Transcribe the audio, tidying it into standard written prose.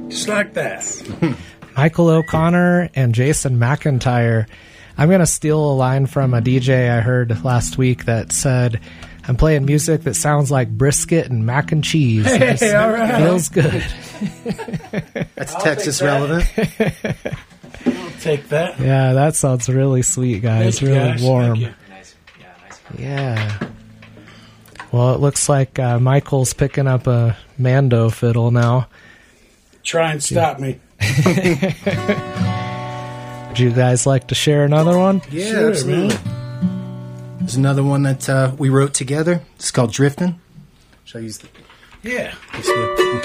Just like that. Michael O'Connor and Jason McIntyre. I'm going to steal a line from a DJ I heard last week that said, I'm playing music that sounds like brisket and mac and cheese. Hey, all right. Feels good. That's Texas relevant. I'll take that. Yeah, that sounds really sweet, guys. Thank you, really guys. warm. Thank you. Nice. Yeah. Well, it looks like Michael's picking up a Mando fiddle now. Try and stop me. Would you guys like to share another one? Yeah, Sure, absolutely. man. There's another one that we wrote together. It's called Drifting. Shall I use the... Yeah. this one?